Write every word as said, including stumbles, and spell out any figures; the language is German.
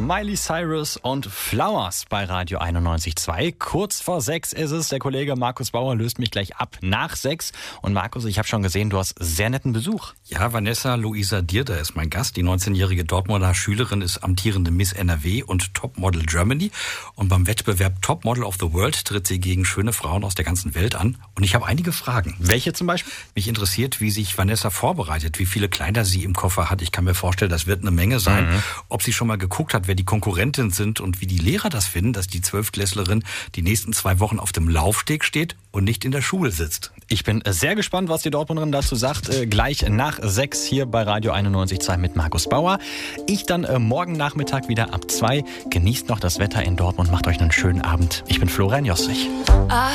Miley Cyrus und Flowers bei Radio einundneunzig Komma zwei. Kurz vor sechs ist es. Der Kollege Markus Bauer löst mich gleich ab nach sechs. Und Markus, ich habe schon gesehen, du hast sehr netten Besuch. Ja, Vanessa Luisa Dierder ist mein Gast. Die neunzehnjährige Dortmunder Schülerin ist amtierende Miss N R W und Topmodel Germany. Und beim Wettbewerb Topmodel of the World tritt sie gegen schöne Frauen aus der ganzen Welt an. Und ich habe einige Fragen. Welche zum Beispiel? Mich interessiert, wie sich Vanessa vorbereitet, wie viele Kleider sie im Koffer hat. Ich kann mir vorstellen, das wird eine Menge sein. Mhm. Ob sie schon mal geguckt hat, wer die Konkurrentinnen sind und wie die Lehrer das finden, dass die Zwölftklässlerin die nächsten zwei Wochen auf dem Laufsteg steht und nicht in der Schule sitzt. Ich bin sehr gespannt, was die Dortmunderin dazu sagt. Äh, gleich nach sechs hier bei Radio einundneunzig Komma zwei mit Markus Bauer. Ich dann äh, morgen Nachmittag wieder ab zwei. Genießt noch das Wetter in Dortmund. Macht euch einen schönen Abend. Ich bin Florian Jossich.